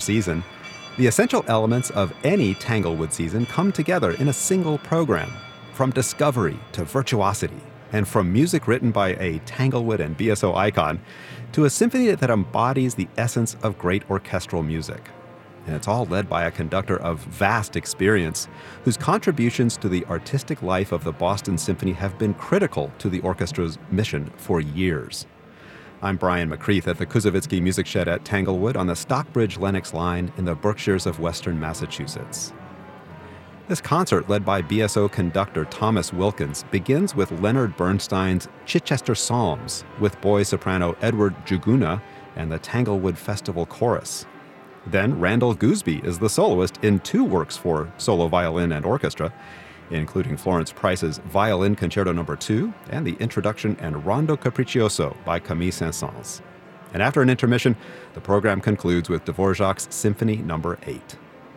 season, the essential elements of any Tanglewood season come together in a single program, from discovery to virtuosity, and from music written by a Tanglewood and BSO icon to a symphony that embodies the essence of great orchestral music. And it's all led by a conductor of vast experience, whose contributions to the artistic life of the Boston Symphony have been critical to the orchestra's mission for years. I'm Brian McCreath at the Kuzovitsky Music Shed at Tanglewood on the Stockbridge-Lenox line in the Berkshires of Western Massachusetts. This concert, led by BSO conductor Thomas Wilkins, begins with Leonard Bernstein's Chichester Psalms with boy soprano Edward Njuguna and the Tanglewood Festival Chorus. Then Randall Gooseby is the soloist in two works for solo violin and orchestra, including Florence Price's Violin Concerto No. 2 and the Introduction and Rondo Capriccioso by Camille Saint-Saëns. And after an intermission, the program concludes with Dvorak's Symphony No. 8.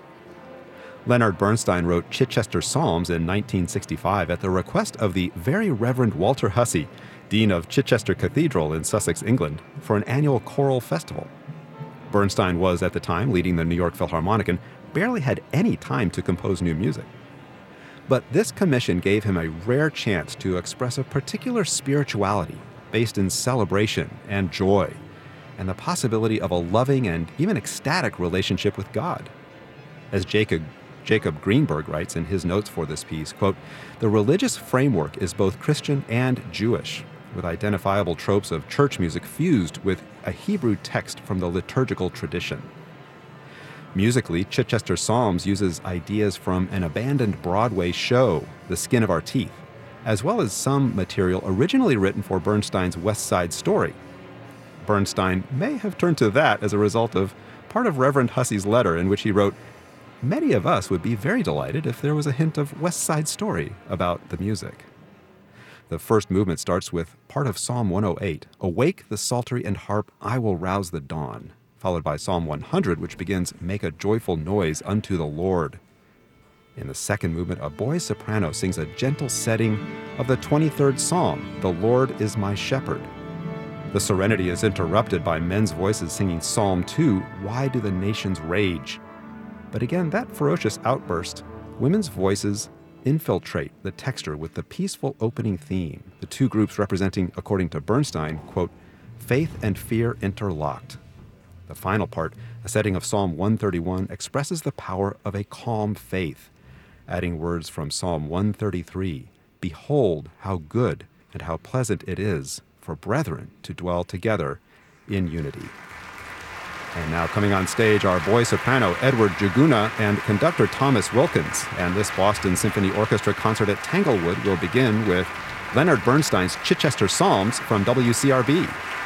Leonard Bernstein wrote Chichester Psalms in 1965 at the request of the Very Reverend Walter Hussey, Dean of Chichester Cathedral in Sussex, England, for an annual choral festival. Bernstein was, at the time, leading the New York Philharmonic and barely had any time to compose new music. But this commission gave him a rare chance to express a particular spirituality based in celebration and joy, and the possibility of a loving and even ecstatic relationship with God. As Jacob Greenberg writes in his notes for this piece, quote, "The religious framework is both Christian and Jewish, with identifiable tropes of church music fused with a Hebrew text from the liturgical tradition." Musically, Chichester Psalms uses ideas from an abandoned Broadway show, The Skin of Our Teeth, as well as some material originally written for Bernstein's West Side Story. Bernstein may have turned to that as a result of part of Reverend Hussey's letter in which he wrote, "Many of us would be very delighted if there was a hint of West Side Story about the music." The first movement starts with part of Psalm 108, "Awake the psaltery and harp, I will rouse the dawn," followed by Psalm 100, which begins, "Make a joyful noise unto the Lord." In the second movement, a boy soprano sings a gentle setting of the 23rd Psalm, "The Lord is my shepherd." The serenity is interrupted by men's voices singing Psalm 2, "Why do the nations rage?" But again, that ferocious outburst, women's voices infiltrate the texture with the peaceful opening theme, the two groups representing, according to Bernstein, quote, "faith and fear interlocked." The final part, a setting of Psalm 131, expresses the power of a calm faith, adding words from Psalm 133, "Behold how good and how pleasant it is for brethren to dwell together in unity." And now coming on stage are boy soprano Edward Njuguna and conductor Thomas Wilkins. And this Boston Symphony Orchestra concert at Tanglewood will begin with Leonard Bernstein's Chichester Psalms from WCRB.